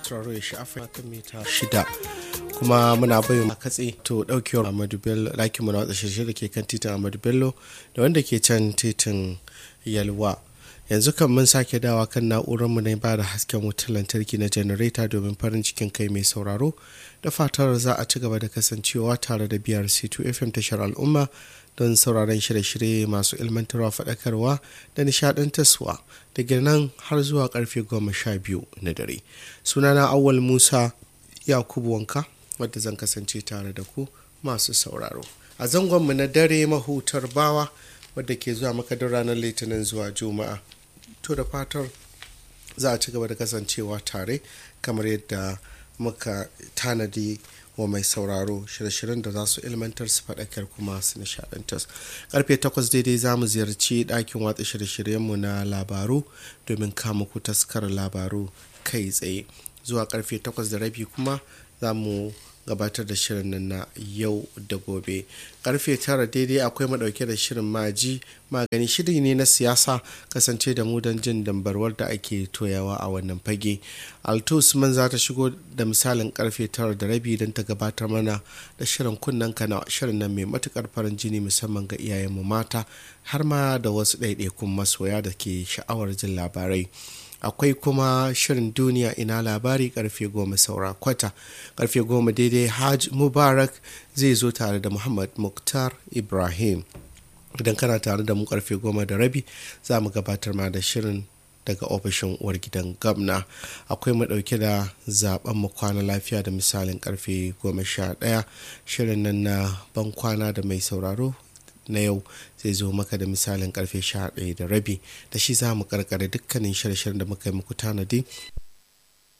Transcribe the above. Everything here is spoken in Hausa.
sauraro ya sha'afa kan mita 6 kuma muna bayan katse to daukewar Ahmadu Bello ɗakin mu na watsa shirye da ke kan titin Ahmadu Bello da wanda ke can titin Yalwa. Yanzu kan mun sake dawa kan na'urar mu na ba da hasken wutar lantarki na janareta domin farin cikin kai mai sauraro da fatar za a ci gaba da kasancewa tare da BRC2 FM tashar al'umma don sauraron shirye-shirye masu ilmantarwa, faɗakarwa da nishaɗantarwa daga nan har zuwa karfe 12 na dare. Sunana Awwal Musa Yakubu Wanka wadda zan kasance tare da ku masu sauraro a zangonmu na dare mahutar bawa wadda ke zuwa maka da ranar litinin zuwa juma'a. To da fatar za a ci gaba da kasancewa tare kamar yadda muka tanadi wa mai sauraro shirye-shiryen da za su ilmantar su faɗakar kuma su nishaɗantar. Karfe 8 daidai za mu ziyarci ɗakin watsa shirye-shiryenmu na labaru domin kama ku taskar labaru kai tsaye. Zuwa karfe 8:30 kuma za mu gabatar da shirin nan na yau da gobe. Karfe 9 daidai akwai madauke da shirin maji magani, shiri ne na siyasa, kasance da mu don jin dambarwar da ake toyawa a wannan fage. Alto Usman za ta shigo da misalin karfe 9:30 don ta gabatar mana da shirin kunnen kana, shirin nan mai matukar farin jini musamman ga iyayenmu mata har ma da wasu ɗaiɗaikun masoya da ke sha'awar jin labarai. Akwai kuma shirin duniya ina labari karfe 10 saura kwata. Karfe 10 daidai Hajj Mubarak zai zo tare da Muhammad Muktar Ibrahim. Idan kana tare da mu karfe 10:30 za mu gabatar ma da shirin daga ofishin uwar gidan gamna. Akwai mu dauke da zaben mu kwana lafiya da misalin karfe 11. Shirin nan na ban kwana da mai sauraro na yau zai zo maka da misalin karfe 11:30 da shi za mu karkare dukkanin shirye-shiryen da muka yi muku tanadi